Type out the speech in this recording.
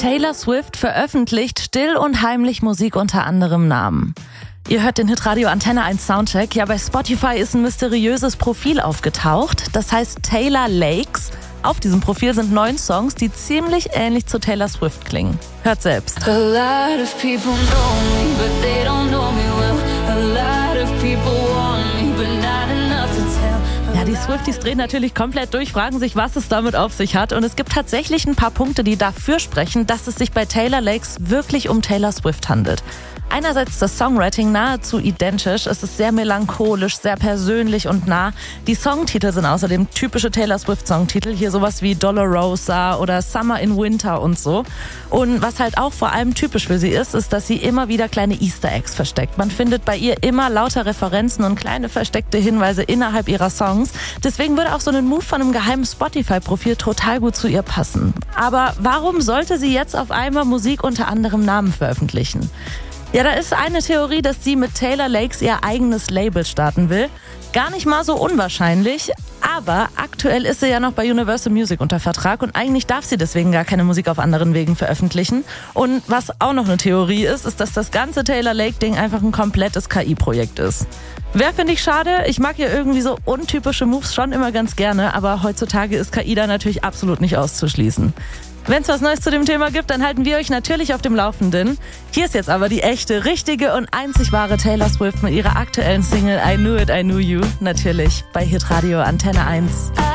Taylor Swift veröffentlicht still und heimlich Musik unter anderem Namen. Ihr hört den Hitradio Antenne 1 Soundcheck. Ja, bei Spotify ist ein mysteriöses Profil aufgetaucht. Das heißt Taylor Lakes. Auf diesem Profil sind 9 Songs, die ziemlich ähnlich zu Taylor Swift klingen. Hört selbst. A lot of people know me, but they don't know me well. A lot of people want me, but not enough to tell. Ja, die Swifties drehen natürlich komplett durch, fragen sich, was es damit auf sich hat. Und es gibt tatsächlich ein paar Punkte, die dafür sprechen, dass es sich bei Taylor Lakes wirklich um Taylor Swift handelt. Einerseits ist das Songwriting nahezu identisch, es ist sehr melancholisch, sehr persönlich und nah. Die Songtitel sind außerdem typische Taylor Swift-Songtitel, hier sowas wie Dolorosa oder Summer in Winter und so. Und was halt auch vor allem typisch für sie ist, dass sie immer wieder kleine Easter Eggs versteckt. Man findet bei ihr immer lauter Referenzen und kleine versteckte Hinweise innerhalb ihrer Songs. Deswegen würde auch so ein Move von einem geheimen Spotify-Profil total gut zu ihr passen. Aber warum sollte sie jetzt auf einmal Musik unter anderem Namen veröffentlichen? Ja, da ist eine Theorie, dass sie mit Taylor Lakes ihr eigenes Label starten will. Gar nicht mal so unwahrscheinlich, aber aktuell ist sie ja noch bei Universal Music unter Vertrag und eigentlich darf sie deswegen gar keine Musik auf anderen Wegen veröffentlichen. Und was auch noch eine Theorie ist, dass das ganze Taylor Lake-Ding einfach ein komplettes KI-Projekt ist. Finde ich schade. Ich mag ja irgendwie so untypische Moves schon immer ganz gerne, aber heutzutage ist KI da natürlich absolut nicht auszuschließen. Wenn es was Neues zu dem Thema gibt, dann halten wir euch natürlich auf dem Laufenden. Hier ist jetzt aber die echte, richtige und einzig wahre Taylor Swift mit ihrer aktuellen Single I Knew It, I Knew You. Natürlich bei Hitradio Antenne 1.